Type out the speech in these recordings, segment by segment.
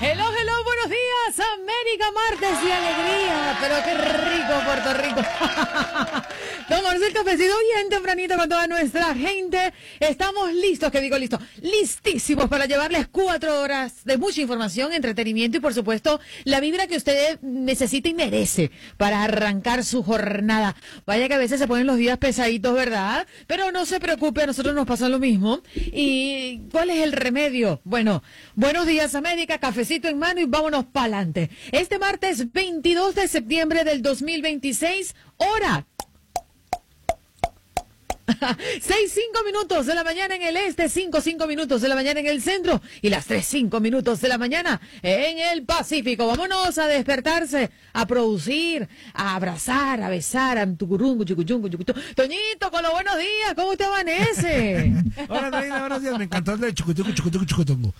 Hello, hello, buenos días, América, martes de alegría, pero qué rico Puerto Rico. Tomarse el cafecito bien tempranito con toda nuestra gente. Estamos listos, listísimos para llevarles 4 horas de mucha información, entretenimiento y por supuesto la vibra que usted necesita y merece para arrancar su jornada. Vaya que a veces se ponen los días pesaditos, ¿verdad? Pero no se preocupe, a nosotros nos pasa lo mismo. ¿Y cuál es el remedio? Bueno, buenos días América, cafecito en mano y vámonos para adelante. Este martes 22 de septiembre del 2026, hora 6:05 de la mañana en el este, 5:05 de la mañana en el centro y las 3:05 de la mañana en el Pacífico. Vámonos a despertarse, a producir, a abrazar, a besar, a tucurungu, chucuchungu, chucuchungu. Toñito, con los buenos días, ¿cómo te amanece? Hola, Andreina, buenos días, me encantó el de chucuchungu, chucuchungu, chucuchungu.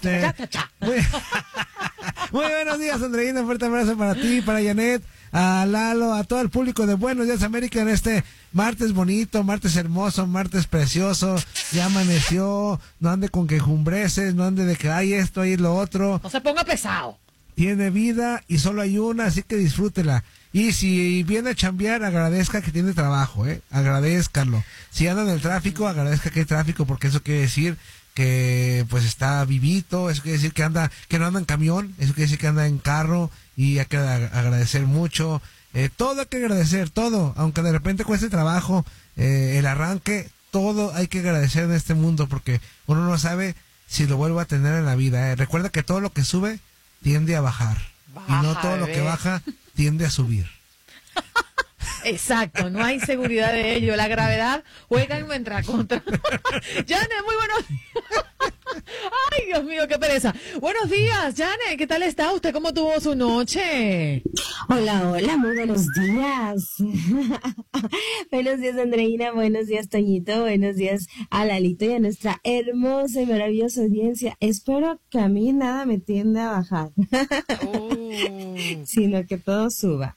Muy buenos días, Andreina, un fuerte abrazo para ti, para Janet, a Lalo, a todo el público de Buenos Días América en este martes bonito, martes hermoso, martes precioso. Ya amaneció, no ande con quejumbreces, no ande de que hay esto, hay lo otro. No se ponga pesado. Tiene vida y solo hay una, así que disfrútela. Y si viene a chambear, agradezca que tiene trabajo, agradézcalo. Si anda en el tráfico, agradezca que hay tráfico, porque eso quiere decir que pues está vivito, eso quiere decir que no anda en camión, eso quiere decir que anda en carro, y hay que agradecer mucho. Todo hay que agradecer, todo, aunque de repente cueste trabajo el arranque, todo hay que agradecer en este mundo, porque uno no sabe si lo vuelve a tener en la vida. Recuerda que todo lo que sube tiende a bajar, y no todo lo que baja tiende a subir. Exacto, no hay seguridad de ello. La gravedad juega en nuestra contra. Jane, muy buenos días. Ay, Dios mío, qué pereza. Buenos días, Jane, ¿qué tal está usted? ¿Cómo tuvo su noche? Hola, hola, muy buenos días. Buenos días, Andreina, buenos días, Toñito, buenos días a Lalito y a nuestra hermosa y maravillosa audiencia. Espero que a mí nada me tienda a bajar, sino que todo suba.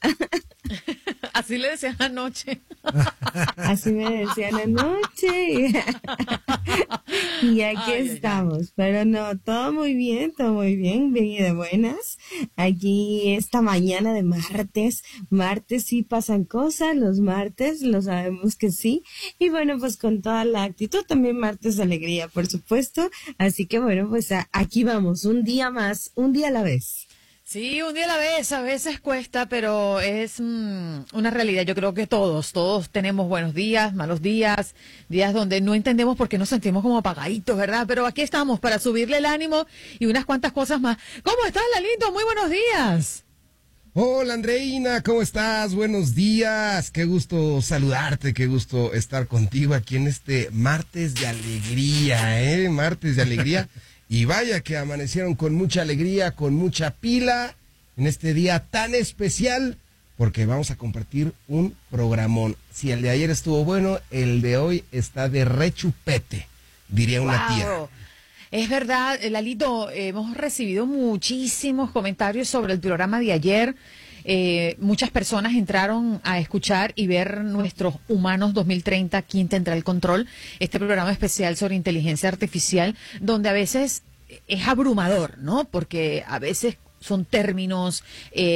Así le decían anoche. Así me decían anoche. Y aquí estamos. Pero no, todo muy bien, bien y de buenas. Aquí esta mañana de martes. Martes sí pasan cosas, los martes lo sabemos que sí. Y bueno, pues con toda la actitud, también martes de alegría, por supuesto. Así que bueno, pues aquí vamos, un día más, un día a la vez. Sí, un día a la vez, a veces cuesta, pero es una realidad. Yo creo que todos tenemos buenos días, malos días, días donde no entendemos por qué nos sentimos como apagaditos, ¿verdad? Pero aquí estamos para subirle el ánimo y unas cuantas cosas más. ¿Cómo estás, Lalito? Muy buenos días. Hola, Andreina, ¿cómo estás? Buenos días. Qué gusto saludarte, qué gusto estar contigo aquí en este martes de alegría, Martes de alegría. Y vaya que amanecieron con mucha alegría, con mucha pila, en este día tan especial, porque vamos a compartir un programón. Si el de ayer estuvo bueno, el de hoy está de rechupete, diría una tía. Es verdad, Lalito, hemos recibido muchísimos comentarios sobre el programa de ayer. Muchas personas entraron a escuchar y ver nuestros Humanos 2030, ¿Quién tendrá el control? Este programa especial sobre inteligencia artificial, donde a veces es abrumador, ¿no? Porque a veces son términos,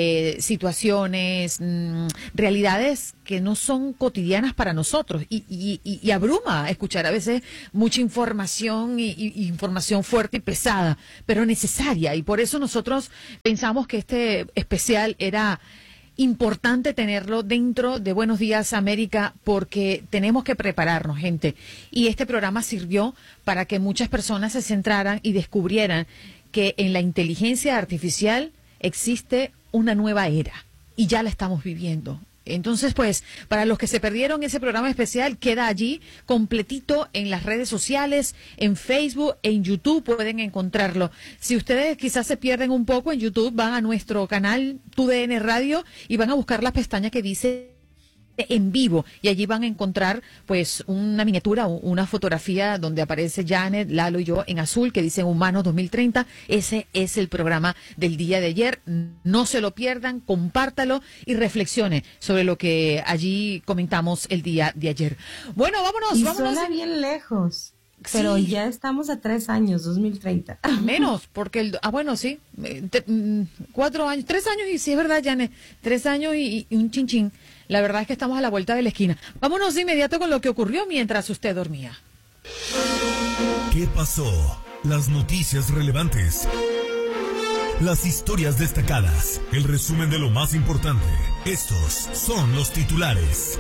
situaciones, realidades que no son cotidianas para nosotros y abruma escuchar a veces mucha información y información fuerte y pesada, pero necesaria, y por eso nosotros pensamos que este especial era importante tenerlo dentro de Buenos Días América, porque tenemos que prepararnos, gente, y este programa sirvió para que muchas personas se centraran y descubrieran que en la inteligencia artificial existe una nueva era y ya la estamos viviendo. Entonces, pues, para los que se perdieron ese programa especial, queda allí completito en las redes sociales, en Facebook, en YouTube pueden encontrarlo. Si ustedes quizás se pierden un poco en YouTube, van a nuestro canal TUDN Radio y van a buscar la pestaña que dice en vivo, y allí van a encontrar pues una miniatura, una fotografía donde aparece Janet, Lalo y yo en azul, que dice Humanos 2030. Ese es el programa del día de ayer. No se lo pierdan, compártalo y reflexione sobre lo que allí comentamos el día de ayer. Bueno, vámonos. Suena bien lejos. pero Sí. ya estamos a 3 años, 2030. Menos, porque bueno, sí, 4 años, 3 años, y sí es verdad, Janet, 3 años y un chinchín. La verdad es que estamos a la vuelta de la esquina. Vámonos de inmediato con lo que ocurrió mientras usted dormía. ¿Qué pasó? Las noticias relevantes. Las historias destacadas. El resumen de lo más importante. Estos son los titulares.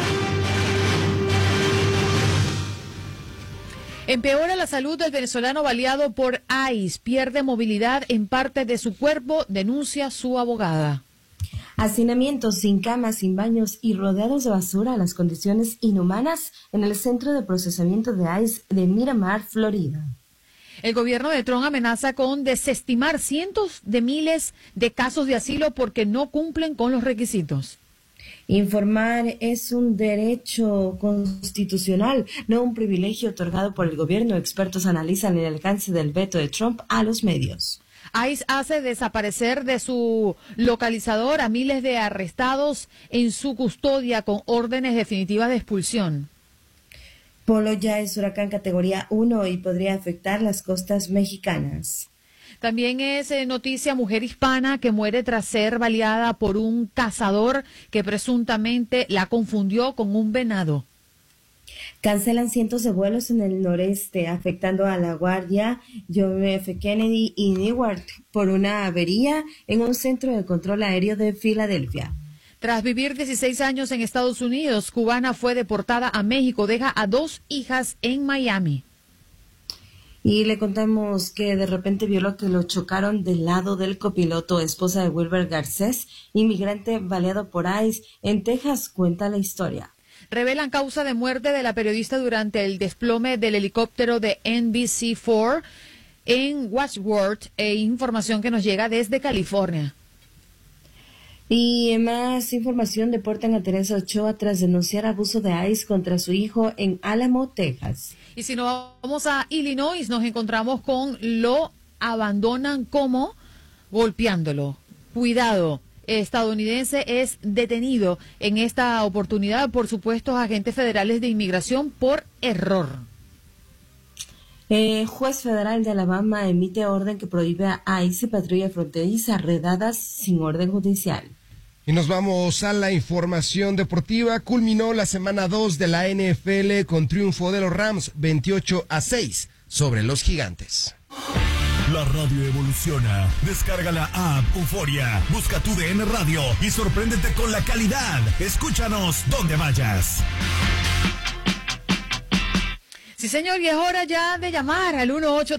Empeora la salud del venezolano baleado por ICE. Pierde movilidad en parte de su cuerpo, denuncia su abogada. Hacinamientos sin camas, sin baños y rodeados de basura, las condiciones inhumanas en el centro de procesamiento de ICE de Miramar, Florida. El gobierno de Trump amenaza con desestimar cientos de miles de casos de asilo porque no cumplen con los requisitos. Informar es un derecho constitucional, no un privilegio otorgado por el gobierno. Expertos analizan el alcance del veto de Trump a los medios. ICE hace desaparecer de su localizador a miles de arrestados en su custodia con órdenes definitivas de expulsión. Polo ya es huracán categoría 1 y podría afectar las costas mexicanas. También es noticia mujer hispana que muere tras ser baleada por un cazador que presuntamente la confundió con un venado. Cancelan cientos de vuelos en el noreste, afectando a La Guardia, John F. Kennedy y Newark por una avería en un centro de control aéreo de Filadelfia. Tras vivir 16 años en Estados Unidos, cubana fue deportada a México, deja a 2 hijas en Miami. Y le contamos que de repente vio lo que lo chocaron del lado del copiloto, esposa de Wilber Garcés, inmigrante baleado por ICE en Texas, cuenta la historia. Revelan causa de muerte de la periodista durante el desplome del helicóptero de NBC4 en Wadsworth, información que nos llega desde California. Y más información, deportan a Teresa Ochoa tras denunciar abuso de ICE contra su hijo en Álamo, Texas. Y si nos vamos a Illinois, nos encontramos con lo abandonan como golpeándolo. Cuidado, estadounidense es detenido en esta oportunidad por supuestos agentes federales de inmigración por error. Juez federal de Alabama emite orden que prohíbe a ICE y patrulla fronteriza redadas sin orden judicial. Y nos vamos a la información deportiva. Culminó la semana 2 de la NFL con triunfo de los Rams 28-6 sobre los Gigantes. La radio evoluciona. Descarga la app Euforia. Busca tu DN Radio y sorpréndete con la calidad. Escúchanos donde vayas. Sí, señor, y es hora ya de llamar al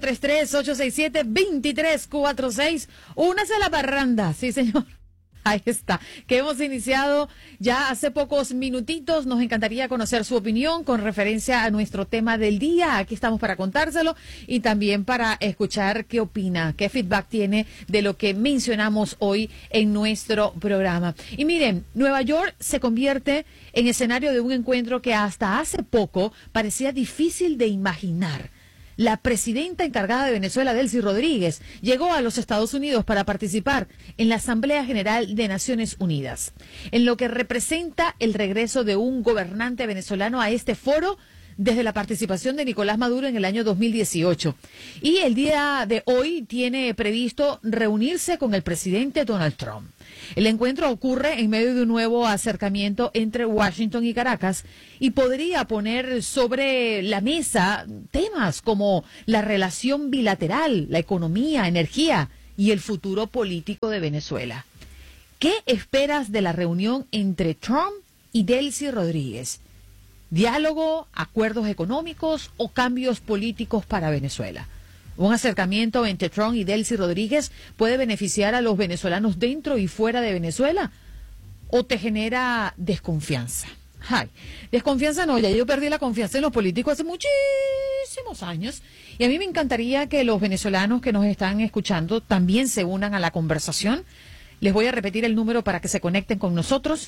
1-833-867-2346. Únase a la parranda, sí, señor. Ahí está, que hemos iniciado ya hace pocos minutitos. Nos encantaría conocer su opinión con referencia a nuestro tema del día. Aquí estamos para contárselo y también para escuchar qué opina, qué feedback tiene de lo que mencionamos hoy en nuestro programa. Y miren, Nueva York se convierte en escenario de un encuentro que hasta hace poco parecía difícil de imaginar. La presidenta encargada de Venezuela, Delcy Rodríguez, llegó a los Estados Unidos para participar en la Asamblea General de Naciones Unidas, en lo que representa el regreso de un gobernante venezolano a este foro desde la participación de Nicolás Maduro en el año 2018. Y el día de hoy tiene previsto reunirse con el presidente Donald Trump. El encuentro ocurre en medio de un nuevo acercamiento entre Washington y Caracas y podría poner sobre la mesa temas como la relación bilateral, la economía, energía y el futuro político de Venezuela. ¿Qué esperas de la reunión entre Trump y Delcy Rodríguez? ¿Diálogo, acuerdos económicos o cambios políticos para Venezuela? Un acercamiento entre Trump y Delcy Rodríguez puede beneficiar a los venezolanos dentro y fuera de Venezuela o te genera desconfianza. Ay, desconfianza no, ya yo perdí la confianza en los políticos hace muchísimos años y a mí me encantaría que los venezolanos que nos están escuchando también se unan a la conversación. Les voy a repetir el número para que se conecten con nosotros.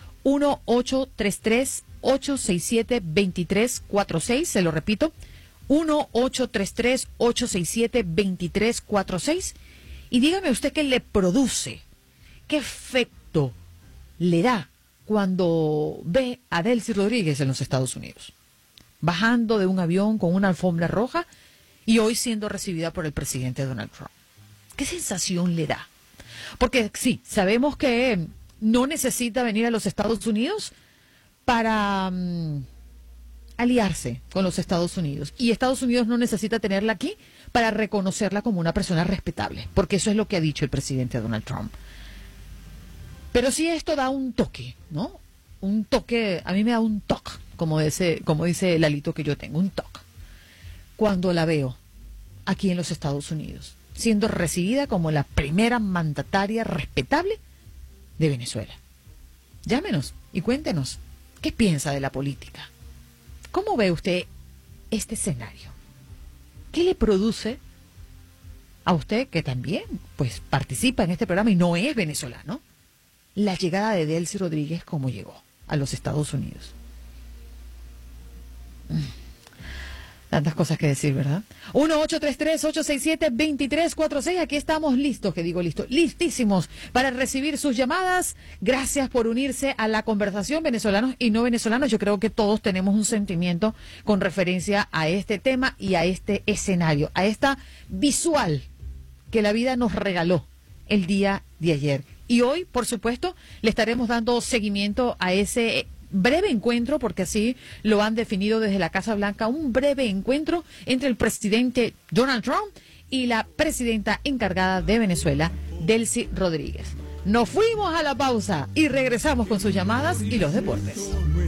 1-833-867-2346, se lo repito, 1-833-867-2346. Y dígame usted qué le produce, qué efecto le da cuando ve a Delcy Rodríguez en los Estados Unidos. bajando de un avión con una alfombra roja y hoy siendo recibida por el presidente Donald Trump. ¿Qué sensación le da? Porque sí, sabemos que no necesita venir a los Estados Unidos para aliarse con los Estados Unidos. Y Estados Unidos no necesita tenerla aquí para reconocerla como una persona respetable, porque eso es lo que ha dicho el presidente Donald Trump. Pero sí esto da un toque, ¿no? Un toque, a mí me da un toque, como dice Lalito que yo tengo, un toque, cuando la veo aquí en los Estados Unidos, siendo recibida como la primera mandataria respetable de Venezuela. Llámenos y cuéntenos, ¿qué piensa de la política? ¿Cómo ve usted este escenario? ¿Qué le produce a usted, que también pues participa en este programa y no es venezolano, la llegada de Delcy Rodríguez como llegó a los Estados Unidos? Tantas cosas que decir, ¿verdad? 1-833-867-2346. Aquí estamos listos, listísimos para recibir sus llamadas. Gracias por unirse a la conversación, venezolanos y no venezolanos. Yo creo que todos tenemos un sentimiento con referencia a este tema y a este escenario, a esta visual que la vida nos regaló el día de ayer. Y hoy, por supuesto, le estaremos dando seguimiento a ese breve encuentro, porque así lo han definido desde la Casa Blanca, un breve encuentro entre el presidente Donald Trump y la presidenta encargada de Venezuela, Delcy Rodríguez. Nos fuimos a la pausa y regresamos con sus llamadas y los deportes.